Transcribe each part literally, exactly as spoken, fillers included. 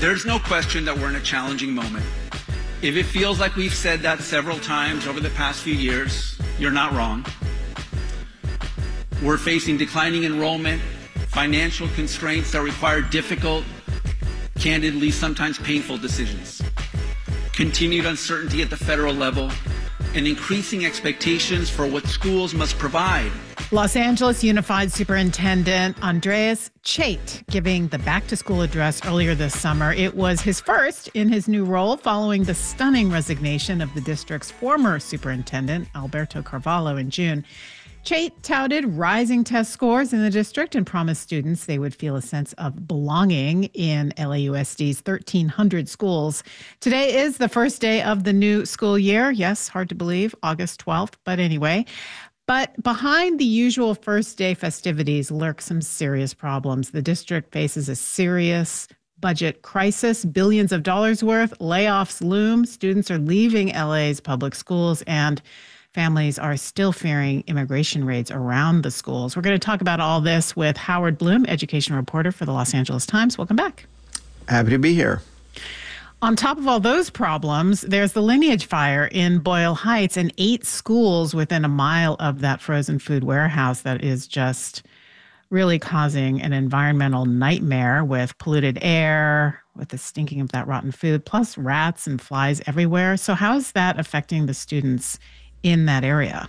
There's no question that we're in a challenging moment. If it feels like we've said that several times over the past few years, you're not wrong. We're facing declining enrollment, financial constraints that require difficult, candidly, sometimes painful decisions, continued uncertainty at the federal level, and increasing expectations for what schools must provide. Los Angeles Unified Superintendent Andreas Chait giving the back-to-school address earlier this summer. It was his first in his new role following the stunning resignation of the district's former superintendent, Alberto Carvalho, in June. Chait touted rising test scores in the district and promised students they would feel a sense of belonging in L A U S D's thirteen hundred schools. Today is the first day of the new school year. Yes, hard to believe, August twelfth, but anyway. But behind the usual first day festivities lurk some serious problems. The district faces a serious budget crisis, billions of dollars worth, layoffs loom, students are leaving L A's public schools, and families are still fearing immigration raids around the schools. We're going to talk about all this with Howard Bloom, education reporter for the Los Angeles Times. Welcome back. Happy to be here. On top of all those problems, there's the Lineage fire in Boyle Heights and eight schools within a mile of that frozen food warehouse that is just really causing an environmental nightmare with polluted air, with the stinking of that rotten food, plus rats and flies everywhere. So how is that affecting the students in that area?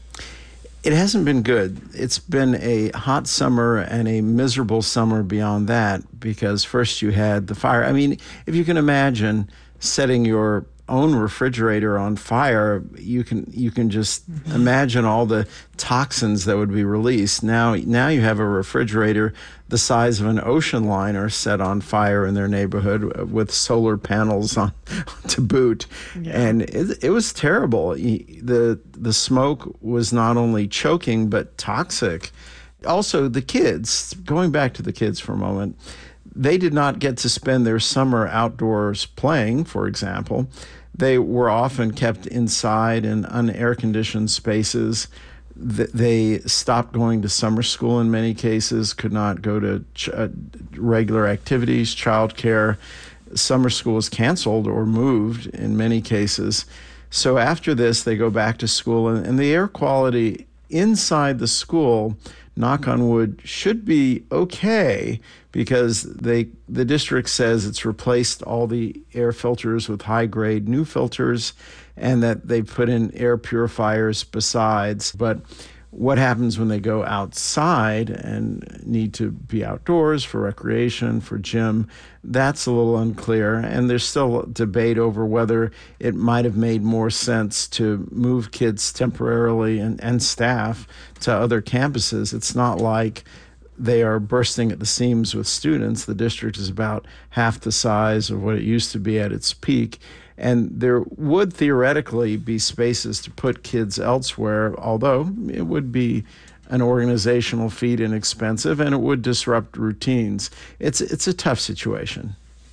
It hasn't been good. It's been a hot summer and a miserable summer beyond that, because first you had the fire. I mean, if you can imagine setting your own refrigerator on fire, you can you can just mm-hmm. imagine all the toxins that would be released. Now, now you have a refrigerator the size of an ocean liner set on fire in their neighborhood with solar panels on to boot. Yeah. And it, it was terrible. The the smoke was not only choking but toxic. Also, the kids, going back to the kids for a moment, they did not get to spend their summer outdoors playing, for example. They were often kept inside in unair-conditioned spaces. They stopped going to summer school in many cases, could not go to ch- uh, regular activities, childcare. Summer school was canceled or moved in many cases. So after this, they go back to school, and, and the air quality inside the school, knock on wood, should be okay, because they the district says it's replaced all the air filters with high-grade new filters, and that they put in air purifiers besides. But what happens when they go outside and need to be outdoors for recreation, for gym, that's a little unclear. And there's still debate over whether it might have made more sense to move kids temporarily and, and staff to other campuses. It's not like they are bursting at the seams with students. The district is about half the size of what it used to be at its peak. And there would theoretically be spaces to put kids elsewhere, although it would be an organizational feat and expensive, and it would disrupt routines. It's it's a tough situation.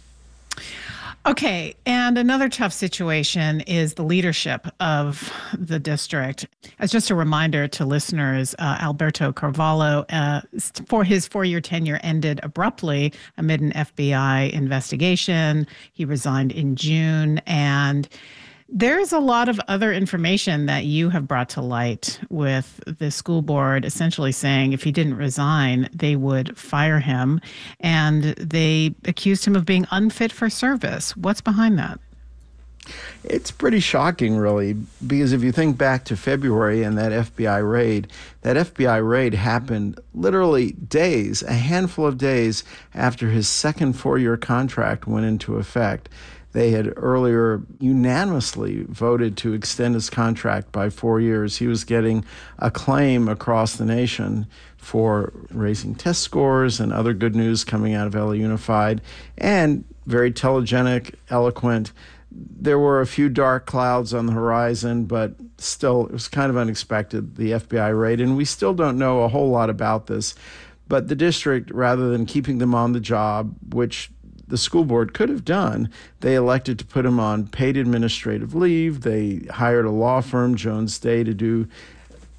Okay, and another tough situation is the leadership of the district. As just a reminder to listeners, uh, Alberto Carvalho, uh, for his four-year tenure ended abruptly amid an F B I investigation. He resigned in June, and there's a lot of other information that you have brought to light with the school board essentially saying if he didn't resign, they would fire him. And they accused him of being unfit for service. What's behind that? It's pretty shocking, really, because if you think back to February and that F B I raid, that F B I raid happened literally days, a handful of days after his second four-year contract went into effect. They had earlier unanimously voted to extend his contract by four years. He was getting acclaim across the nation for raising test scores and other good news coming out of L A Unified, and very telegenic, eloquent. There were a few dark clouds on the horizon, but still, it was kind of unexpected, the F B I raid, and we still don't know a whole lot about this. But the district, rather than keeping them on the job, which the school board could have done, they elected to put him on paid administrative leave. They hired a law firm, Jones Day, to do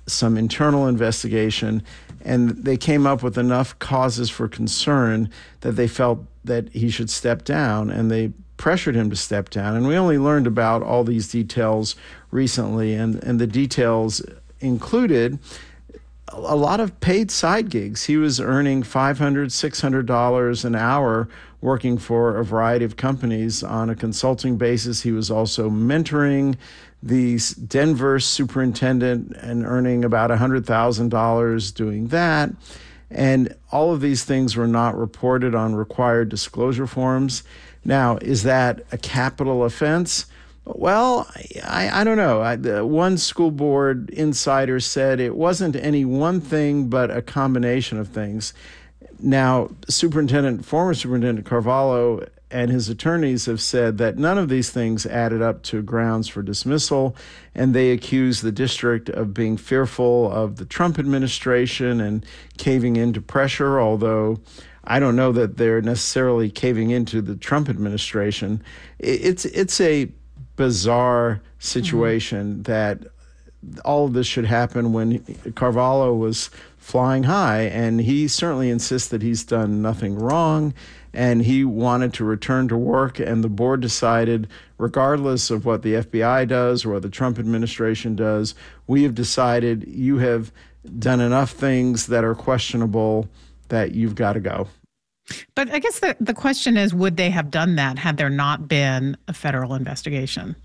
some internal investigation, and they came up with enough causes for concern that they felt that he should step down, and they pressured him to step down. And we only learned about all these details recently, and, and the details included a lot of paid side gigs. He was earning five hundred dollars, six hundred dollars an hour working for a variety of companies on a consulting basis. He was also mentoring the Denver superintendent and earning about one hundred thousand dollars doing that. And all of these things were not reported on required disclosure forms. Now, is that a capital offense? Well, I, I don't know. I, the one school board insider said it wasn't any one thing, but a combination of things. Now, Superintendent, former Superintendent Carvalho and his attorneys have said that none of these things added up to grounds for dismissal, and they accuse the district of being fearful of the Trump administration and caving into pressure, although I don't know that they're necessarily caving into the Trump administration. It's, it's a bizarre situation mm-hmm. that all of this should happen when Carvalho was flying high, and he certainly insists that he's done nothing wrong, and he wanted to return to work, and the board decided, regardless of what the F B I does or what the Trump administration does, we have decided you have done enough things that are questionable that you've got to go. But I guess the, the question is, would they have done that had there not been a federal investigation?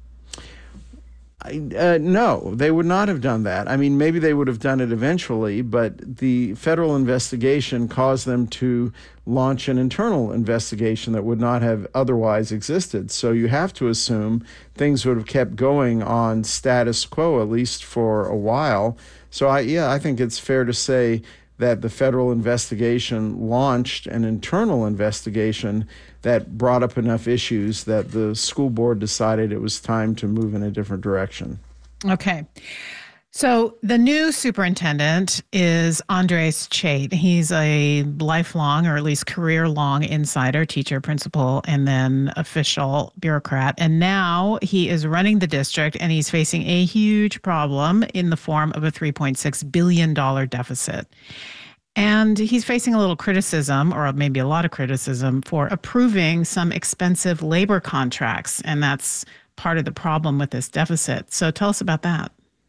I, uh, no, they would not have done that. I mean, maybe they would have done it eventually, but the federal investigation caused them to launch an internal investigation that would not have otherwise existed. So you have to assume things would have kept going on status quo, at least for a while. So, I, yeah, I think it's fair to say that the federal investigation launched an internal investigation that brought up enough issues that the school board decided it was time to move in a different direction. Okay. So the new superintendent is Andres Chait. He's a lifelong, or at least career-long insider, teacher, principal, and then official bureaucrat. And now he is running the district, and he's facing a huge problem in the form of a three point six billion dollars deficit. And he's facing a little criticism, or maybe a lot of criticism, for approving some expensive labor contracts. And that's part of the problem with this deficit. So tell us about that.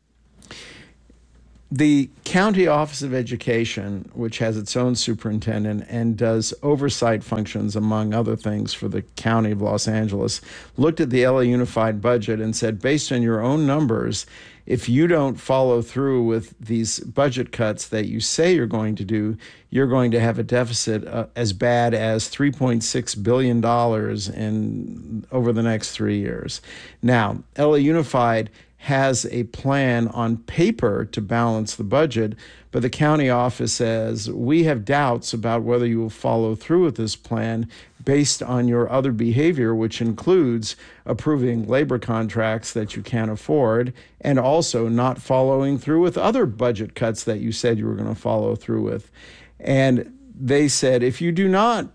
The County Office of Education, which has its own superintendent and does oversight functions, among other things, for the County of Los Angeles, looked at the L A Unified budget and said, based on your own numbers, if you don't follow through with these budget cuts that you say you're going to do, you're going to have a deficit uh, as bad as three point six billion dollars in over the next three years. Now, L A Unified has a plan on paper to balance the budget, but the county office says, we have doubts about whether you will follow through with this plan based on your other behavior, which includes approving labor contracts that you can't afford and also not following through with other budget cuts that you said you were going to follow through with. And they said, if you do not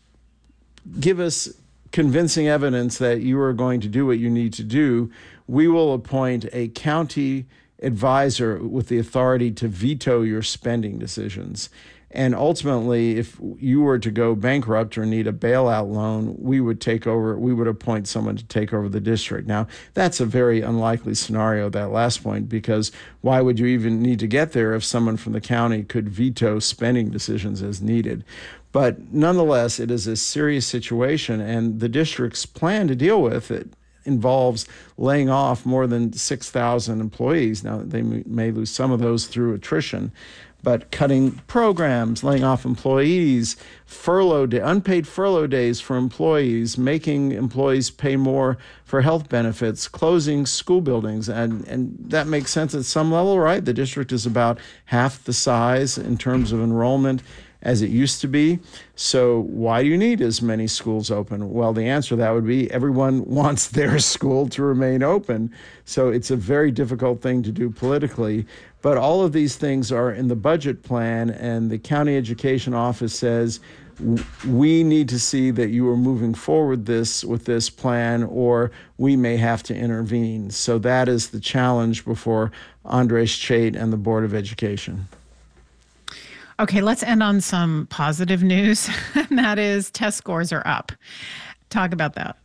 give us convincing evidence that you are going to do what you need to do, we will appoint a county advisor with the authority to veto your spending decisions. And ultimately, if you were to go bankrupt or need a bailout loan, we would take over, we would appoint someone to take over the district. Now, that's a very unlikely scenario, that last point, because why would you even need to get there if someone from the county could veto spending decisions as needed? But nonetheless, it is a serious situation, and the district's plan to deal with it involves laying off more than six thousand employees. Now, they may lose some of those through attrition, but cutting programs, laying off employees, furlough day, unpaid furlough days for employees, making employees pay more for health benefits, closing school buildings. And, and that makes sense at some level, right? The district is about half the size in terms of enrollment as it used to be. So why do you need as many schools open? Well, the answer to that would be everyone wants their school to remain open. So it's a very difficult thing to do politically. But all of these things are in the budget plan, and the county education office says we need to see that you are moving forward this with this plan, or we may have to intervene. So that is the challenge before Andres Chait and the Board of Education. Okay, let's end on some positive news, and that is test scores are up. Talk about that.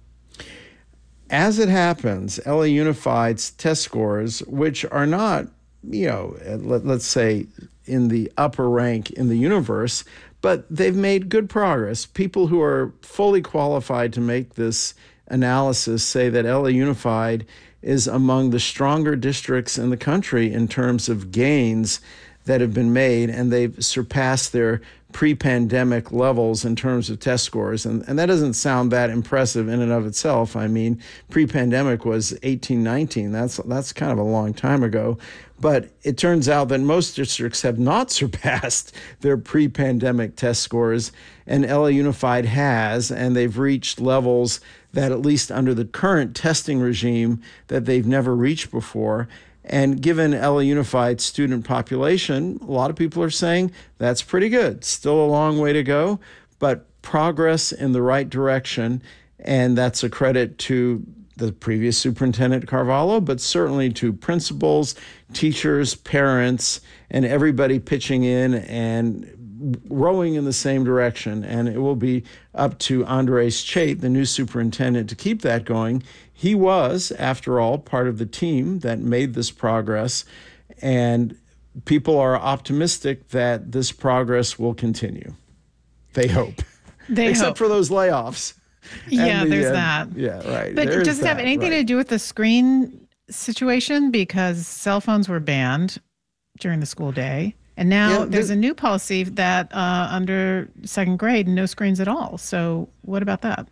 As it happens, L A Unified's test scores, which are not, you know, let, let's say in the upper rank in the universe, but they've made good progress. People who are fully qualified to make this analysis say that L A Unified is among the stronger districts in the country in terms of gains that have been made, and they've surpassed their pre-pandemic levels in terms of test scores. And, and that doesn't sound that impressive in and of itself. I mean, pre-pandemic was eighteen nineteen. That's, that's kind of a long time ago. But it turns out that most districts have not surpassed their pre-pandemic test scores, and L A Unified has, and they've reached levels that, at least under the current testing regime, that they've never reached before. And given L A Unified student population, a lot of people are saying that's pretty good. Still a long way to go, but progress in the right direction. And that's a credit to the previous superintendent Carvalho, but certainly to principals, teachers, parents, and everybody pitching in and rowing in the same direction. And it will be up to Andres Chait, the new superintendent, to keep that going. He was, after all, part of the team that made this progress, and people are optimistic that this progress will continue. They hope. They Except hope. for those layoffs. Yeah, the, there's uh, that. Yeah, right. But There's does it have that, anything right. to do with the screen situation? Because cell phones were banned during the school day. And now Yeah, there's the- a new policy that uh, under second grade, no screens at all. So what about that?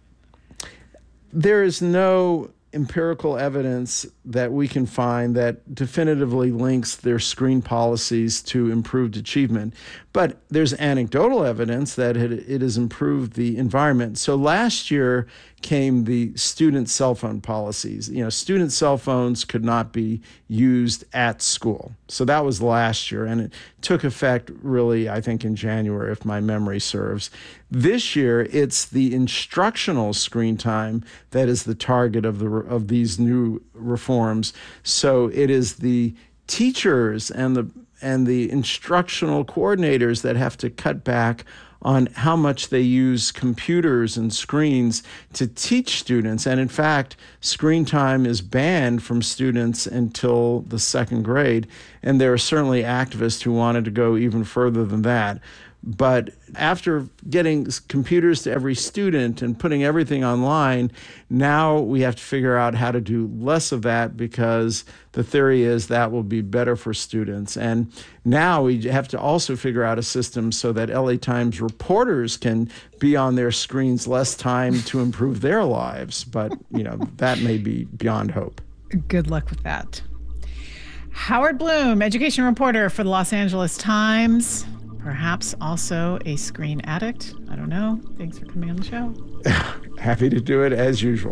There is no empirical evidence that we can find that definitively links their screen policies to improved achievement. But there's anecdotal evidence that it, it has improved the environment. So last year came the student cell phone policies. You know, student cell phones could not be used at school. So that was last year, and it took effect really, I think, in January, if my memory serves. This year, it's the instructional screen time that is the target of the of these new reforms. So it is the teachers and the and the instructional coordinators that have to cut back on how much they use computers and screens to teach students. And in fact, screen time is banned from students until the second grade. And there are certainly activists who wanted to go even further than that. But after getting computers to every student and putting everything online, now we have to figure out how to do less of that, because the theory is that will be better for students. And now we have to also figure out a system so that L A Times reporters can be on their screens less time to improve their lives. But, you know, that may be beyond hope. Good luck with that. Howard Bloom, education reporter for the Los Angeles Times. Perhaps also a screen addict. I don't know. Thanks for coming on the show. Happy to do it as usual.